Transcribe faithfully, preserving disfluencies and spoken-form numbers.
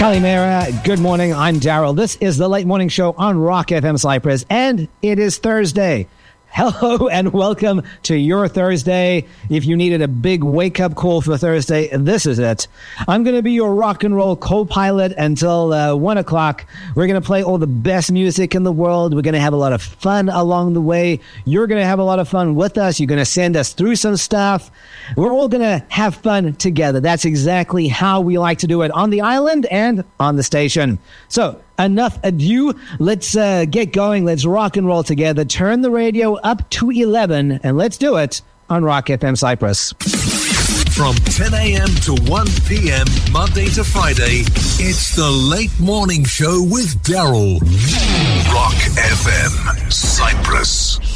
Kalimera, good morning. I'm Daryl. This is the Late Morning Show on Rock F M Cyprus, and it is Thursday. Hello and welcome to your Thursday. If you needed a big wake-up call for Thursday, this is it. I'm going to be your rock and roll co-pilot until uh, one o'clock. We're going to play all the best music in the world. We're going to have a lot of fun along the way. You're going to have a lot of fun with us. You're going to send us through some stuff. We're all going to have fun together. That's exactly how we like to do it on the island and on the station. So, enough ado. Let's uh, get going. Let's rock and roll together. Turn the radio up to eleven, and let's do it on Rock F M Cyprus. From ten a.m. to one p.m. Monday to Friday, it's the Late Morning Show with Daryl. Rock F M Cyprus.